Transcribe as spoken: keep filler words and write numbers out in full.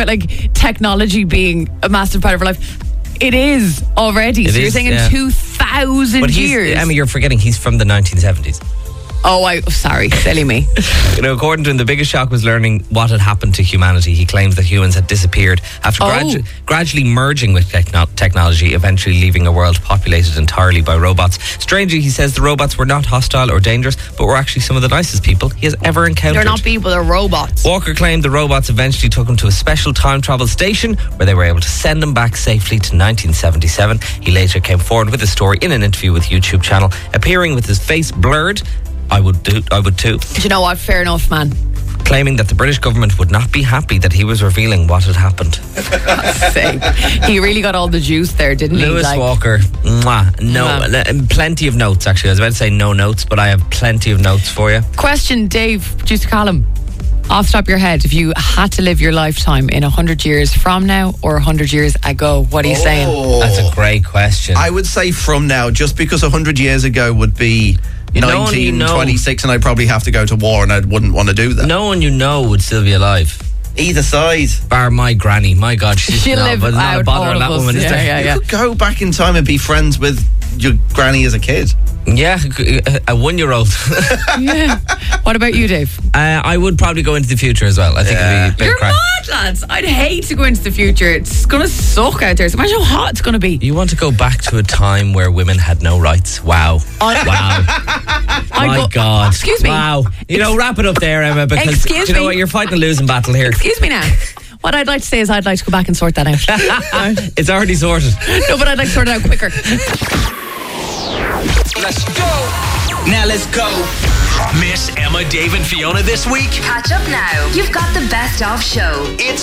about like technology being a massive part of our life. It is already. It so is, you're saying yeah. in two thousand But he's, years. Emma, you're forgetting he's from the nineteen seventies. Oh, I sorry, silly me. You know, according to him, the biggest shock was learning what had happened to humanity. He claims that humans had disappeared after Oh. gradu- gradually merging with techno- technology, eventually leaving a world populated entirely by robots. Strangely, he says the robots were not hostile or dangerous, but were actually some of the nicest people he has ever encountered. They're not people, they're robots. Walker claimed the robots eventually took him to a special time travel station where they were able to send him back safely to nineteen seventy-seven. He later came forward with the story in an interview with YouTube channel, appearing with his face blurred. I would do. I would too. Do you know what? Fair enough, man. Claiming that the British government would not be happy that he was revealing what had happened. Sake. He really got all the juice there, didn't he? Lewis Like, Walker, mwah, no, Mwah. l- plenty of notes. Actually, I was about to say no notes, but I have plenty of notes for you. question, Dave, producer Callum. Off the top of your head, if you had to live your lifetime in one hundred years from now or one hundred years ago, what are you saying? Oh. That's a great question. I would say from now, just because one hundred years ago would be No one you know. nineteen twenty-six and I'd probably have to go to war and I wouldn't want to do that. No one you know would still be alive. Either side. Bar my granny. My God, she's She'll not, live but not a out bother all on that of us. woman, is Yeah, there? yeah, You yeah. could go back in time and be friends with your granny as a kid. Yeah, a one-year-old. Yeah. What about you, Dave? uh, I would probably go into the future as well. I think Yeah. it'd be a bit You're of crack. mad, lads. I'd hate to go into the future. It's going to suck out there. So imagine how hot it's going to be. You want to go back to a time where women had no rights? Wow. I- Wow. I'd My go- God. Excuse me. Wow. You know, wrap it up there, Emma, because Excuse do you know me. what? You're fighting a losing battle here. Excuse me now. What I'd like to say is I'd like to go back and sort that out. It's already sorted. No, but I'd like to sort it out quicker. Let's go. Now let's go. Miss Emma, Dave, and Fiona this week? Catch up now. You've got the best of show. It's